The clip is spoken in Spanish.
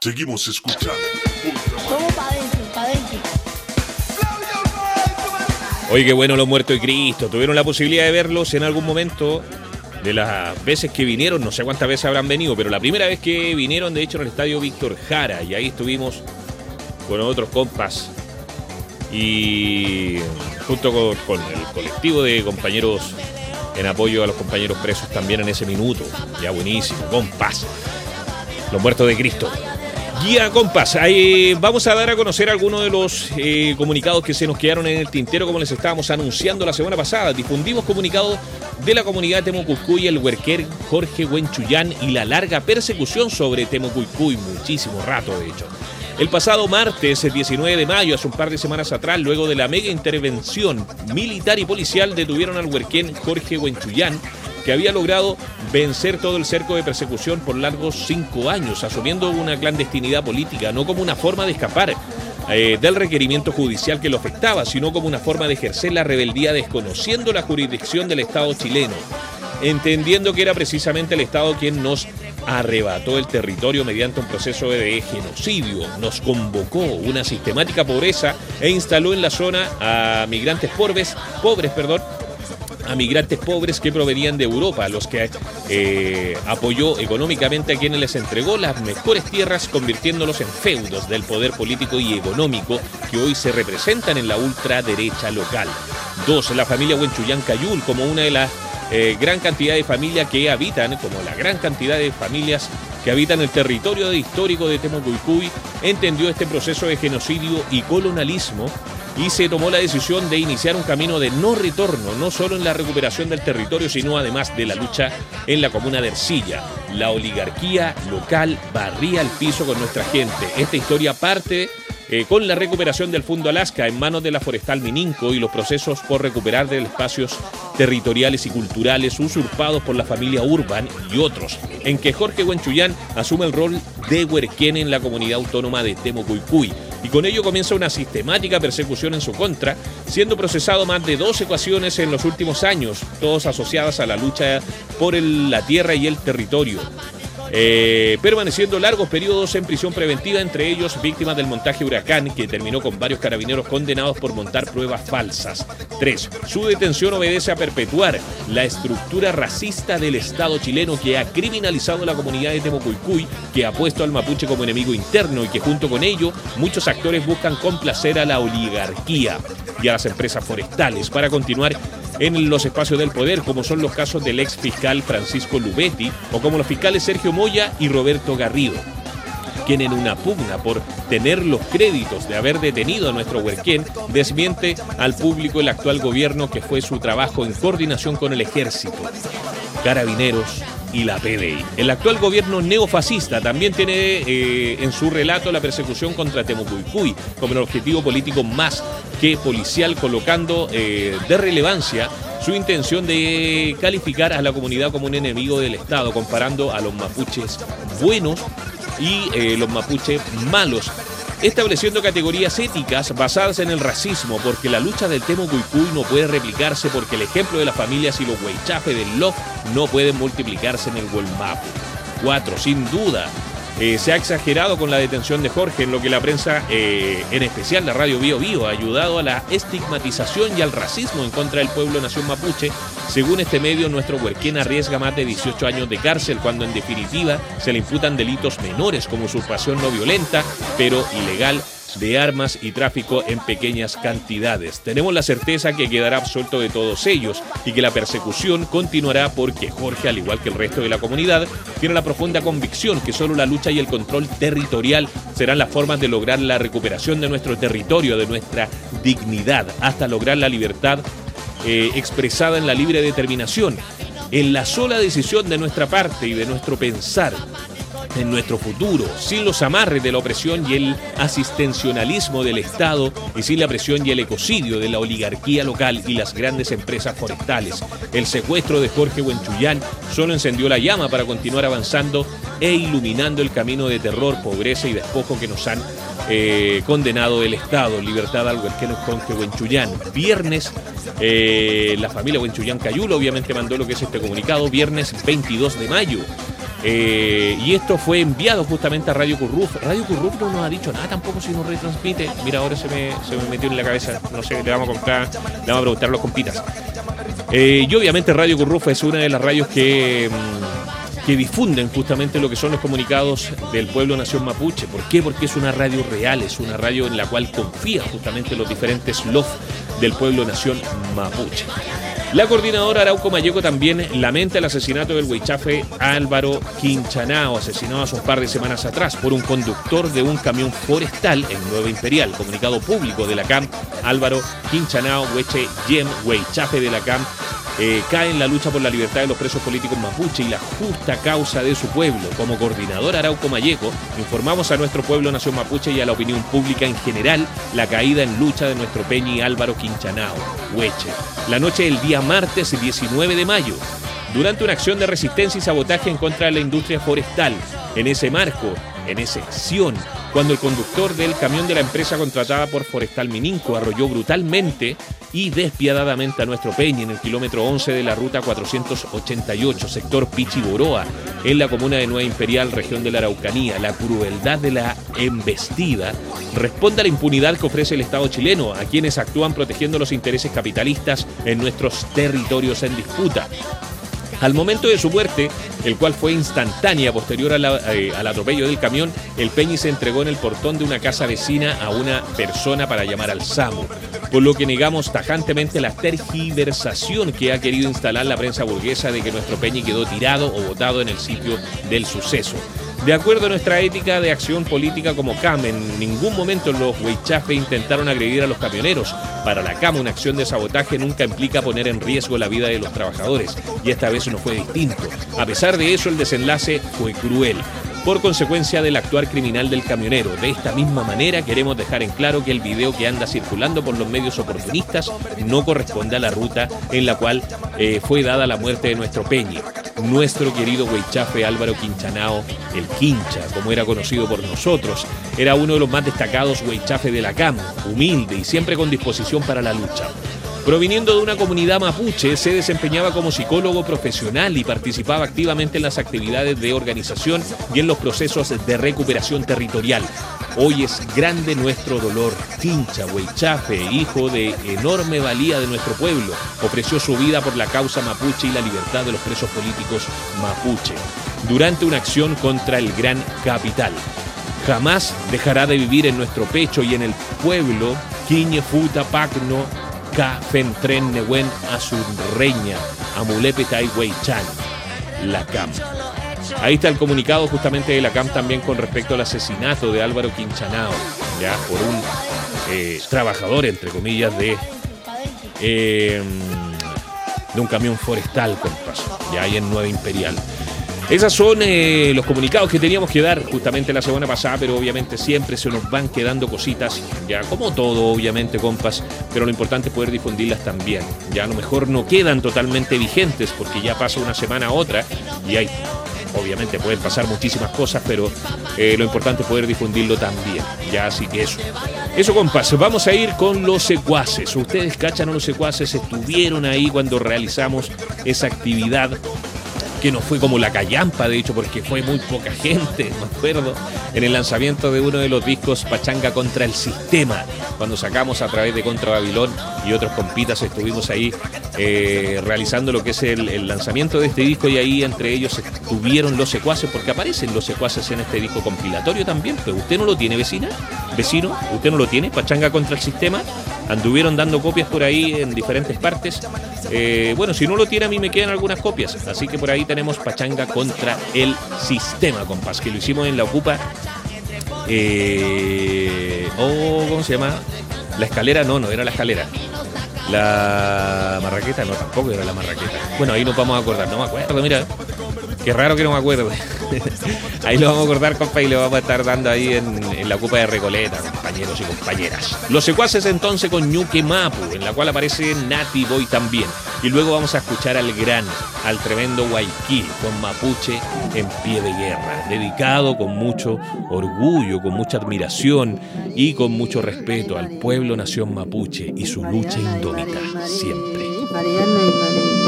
Seguimos escuchando. Vamos para adentro, para adentro. Oye, qué bueno los muertos de Cristo. Tuvieron la posibilidad de verlos en algún momento de las veces que vinieron. No sé cuántas veces habrán venido, pero la primera vez que vinieron, de hecho, en el estadio Víctor Jara. Y ahí estuvimos con otros compas. Y junto con el colectivo de compañeros en apoyo a los compañeros presos también en ese minuto. Ya buenísimo, compas. Los muertos de Cristo. Guía Compás, vamos a dar a conocer algunos de los comunicados que se nos quedaron en el tintero, como les estábamos anunciando la semana pasada. Difundimos comunicados de la comunidad de Temocuycuy, el huerquén Jorge Huenchuyán y la larga persecución sobre Temocuycuy, muchísimo rato de hecho. El pasado martes, el 19 de mayo, hace un par de semanas atrás, luego de la mega intervención militar y policial, detuvieron al huerquén Jorge Huenchuyán, que había logrado vencer todo el cerco de persecución por largos 5 años, asumiendo una clandestinidad política, no como una forma de escapar del requerimiento judicial que lo afectaba, sino como una forma de ejercer la rebeldía desconociendo la jurisdicción del Estado chileno, entendiendo que era precisamente el Estado quien nos arrebató el territorio mediante un proceso de genocidio, nos convocó una sistemática pobreza e instaló en la zona a migrantes pobres, a migrantes pobres que provenían de Europa, a los que apoyó económicamente a quienes les entregó las mejores tierras, convirtiéndolos en feudos del poder político y económico que hoy se representan en la ultraderecha local. 2. La familia Huenchuyán Cayul, como una de las gran cantidad de familias que habitan, como la gran cantidad de familias que habitan el territorio histórico de Temocuycuy, entendió este proceso de genocidio y colonialismo y se tomó la decisión de iniciar un camino de no retorno, no solo en la recuperación del territorio, sino además de la lucha en la comuna de Ercilla. La oligarquía local barría el piso con nuestra gente. Esta historia parte con la recuperación del Fondo Alaska en manos de la Forestal Mininco y los procesos por recuperar de espacios territoriales y culturales usurpados por la familia Urban y otros, en que Jorge Huenchuyán asume el rol de huerquén en la comunidad autónoma de Temocuycuy. Y con ello comienza una sistemática persecución en su contra, siendo procesado más de 12 ocasiones en los últimos años, todos asociadas a la lucha por la tierra y el territorio. Permaneciendo largos periodos en prisión preventiva, entre ellos víctimas del montaje Huracán, que terminó con varios carabineros condenados por montar pruebas falsas. 3. Su detención obedece a perpetuar la estructura racista del Estado chileno que ha criminalizado a la comunidad de Temocuycuy, que ha puesto al mapuche como enemigo interno y que junto con ello muchos actores buscan complacer a la oligarquía y a las empresas forestales para continuar en los espacios del poder, como son los casos del ex fiscal Francisco Lubetti o como los fiscales Sergio Moya y Roberto Garrido, quien en una pugna por tener los créditos de haber detenido a nuestro huerquén desmiente al público el actual gobierno, que fue su trabajo en coordinación con el ejército, carabineros y la PDI. El actual gobierno neofascista también tiene en su relato la persecución contra Temocuycuy como el objetivo político más que policial, colocando de relevancia su intención de calificar a la comunidad como un enemigo del Estado, comparando a los mapuches buenos y los mapuches malos, estableciendo categorías éticas basadas en el racismo, porque la lucha del Temocuycuy no puede replicarse, porque el ejemplo de las familias y los huaychafe del LOC no pueden multiplicarse en el Gualmapu. 4. Sin duda, se ha exagerado con la detención de Jorge, en lo que la prensa, en especial la radio Bío Bío, ha ayudado a la estigmatización y al racismo en contra del pueblo nación mapuche. Según este medio, nuestro huerquén arriesga más de 18 años de cárcel, cuando en definitiva se le imputan delitos menores como usurpación no violenta, pero ilegal, de armas y tráfico en pequeñas cantidades. Tenemos la certeza que quedará absuelto de todos ellos y que la persecución continuará, porque Jorge, al igual que el resto de la comunidad, tiene la profunda convicción que solo la lucha y el control territorial serán las formas de lograr la recuperación de nuestro territorio, de nuestra dignidad, hasta lograr la libertad expresada en la libre determinación, en la sola decisión de nuestra parte y de nuestro pensar en nuestro futuro, sin los amarres de la opresión y el asistencialismo del Estado, y sin la presión y el ecocidio de la oligarquía local y las grandes empresas forestales. El secuestro de Jorge Huenchuyán solo encendió la llama para continuar avanzando e iluminando el camino de terror, pobreza y despojo que nos han condenado el Estado. Libertad al huerquén Jorge Huenchuyán. Viernes, la familia Huenchuyán Cayul obviamente mandó lo que es este comunicado, viernes 22 de mayo. Y esto fue enviado justamente a Radio Curruf. Radio Curruf no nos ha dicho nada tampoco si nos retransmite. Mira, ahora se me metió en la cabeza. No sé, le vamos a preguntar a los compitas. Y obviamente Radio Curruf es una de las radios que difunden justamente lo que son los comunicados del pueblo nación mapuche. ¿Por qué? Porque es una radio real, es una radio en la cual confía justamente los diferentes LOF del pueblo nación mapuche. La coordinadora Arauco Mayeco también lamenta el asesinato del huichafe Álvaro Quinchanao, asesinado hace un par de semanas atrás por un conductor de un camión forestal en Nueva Imperial. Comunicado público de la CAM, Álvaro Quinchanao Hueche Yem, huichafe de la CAM, cae en la lucha por la libertad de los presos políticos mapuche y la justa causa de su pueblo. Como coordinador Arauco Mayeco, informamos a nuestro pueblo nación mapuche y a la opinión pública en general la caída en lucha de nuestro peñi Álvaro Quinchanao Hueche, la noche del día martes 19 de mayo, durante una acción de resistencia y sabotaje en contra de la industria forestal. En ese marco, en esa acción, cuando el conductor del camión de la empresa contratada por Forestal Mininco arrolló brutalmente y despiadadamente a nuestro peñi en el kilómetro 11 de la ruta 488, sector Pichiboroa, en la comuna de Nueva Imperial, región de la Araucanía. La crueldad de la embestida responde a la impunidad que ofrece el Estado chileno a quienes actúan protegiendo los intereses capitalistas en nuestros territorios en disputa. Al momento de su muerte, el cual fue instantánea posterior al atropello del camión, el peñi se entregó en el portón de una casa vecina a una persona para llamar al SAMU, por lo que negamos tajantemente la tergiversación que ha querido instalar la prensa burguesa de que nuestro peñi quedó tirado o botado en el sitio del suceso. De acuerdo a nuestra ética de acción política como CAM, en ningún momento los huichafe intentaron agredir a los camioneros. Para la CAM, una acción de sabotaje nunca implica poner en riesgo la vida de los trabajadores, y esta vez no fue distinto. A pesar de eso, el desenlace fue cruel, por consecuencia del actuar criminal del camionero. De esta misma manera, queremos dejar en claro que el video que anda circulando por los medios oportunistas no corresponde a la ruta en la cual fue dada la muerte de nuestro peñi, nuestro querido huichafe Álvaro Quinchanao, el Quincha, como era conocido por nosotros. Era uno de los más destacados huichafe de la CAM, humilde y siempre con disposición para la lucha. Proviniendo de una comunidad mapuche, se desempeñaba como psicólogo profesional y participaba activamente en las actividades de organización y en los procesos de recuperación territorial. Hoy es grande nuestro dolor. Quincha, huichafe, hijo de enorme valía de nuestro pueblo, ofreció su vida por la causa mapuche y la libertad de los presos políticos mapuche, durante una acción contra el gran capital. Jamás dejará de vivir en nuestro pecho y en el pueblo Quiñe Futa Pacno Ka Fentren Nehuen Azurreña Amulepetai Huaychan, la CAM. Ahí está el comunicado justamente de la CAM también con respecto al asesinato de Álvaro Quinchanao, ya por un trabajador, entre comillas, de un camión forestal, compas, ya ahí en Nueva Imperial. Esos son los comunicados que teníamos que dar justamente la semana pasada, pero obviamente siempre se nos van quedando cositas, ya como todo, obviamente, compas, pero lo importante es poder difundirlas también. Ya a lo mejor no quedan totalmente vigentes porque ya pasa una semana a otra y hay, obviamente pueden pasar muchísimas cosas, pero lo importante es poder difundirlo también. Ya, así que eso, compas, vamos a ir con los secuaces. Ustedes cachan a los secuaces, estuvieron ahí cuando realizamos esa actividad que no fue como la callampa, de hecho, porque fue muy poca gente, me acuerdo, en el lanzamiento de uno de los discos Pachanga contra el Sistema, cuando sacamos a través de Contra Babilón y otros compitas, estuvimos ahí realizando lo que es el lanzamiento de este disco, y ahí entre ellos estuvieron los secuaces, porque aparecen los secuaces en este disco compilatorio también. Pero usted no lo tiene, vecino, usted no lo tiene, Pachanga contra el Sistema. Anduvieron dando copias por ahí en diferentes partes. Bueno, si no lo tiene, a mí me quedan algunas copias, así que por ahí tenemos Pachanga contra el Sistema, compas, que lo hicimos en la Ocupa. ¿Cómo se llama? La Escalera, no era la Escalera. La Marraqueta, no, tampoco era la Marraqueta. Bueno, ahí nos vamos a acordar, no me acuerdo, mira. Qué raro que no me acuerdo. Ahí lo vamos a acordar, compa, y le vamos a estar dando ahí en la Copa de Recoleta, compañeros y compañeras. Los secuaces entonces con Ñuque Mapu, en la cual aparece Nati Boy también. Y luego vamos a escuchar al tremendo Guayquil con Mapuche en pie de guerra, dedicado con mucho orgullo, con mucha admiración y con mucho respeto al pueblo nación mapuche y su lucha indómita siempre.